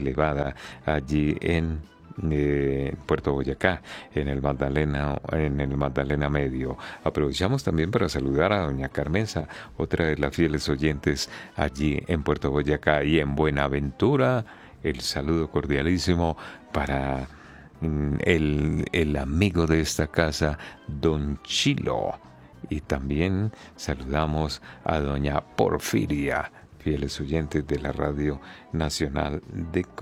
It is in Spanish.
elevada allí en Puerto Boyacá, en el Magdalena Medio. Aprovechamos también para saludar a doña Carmenza, otra de las fieles oyentes allí en Puerto Boyacá y en Buenaventura. El saludo cordialísimo para el amigo de esta casa, don Chilo. Y también saludamos a doña Porfiria, fieles oyentes de la Radio Nacional de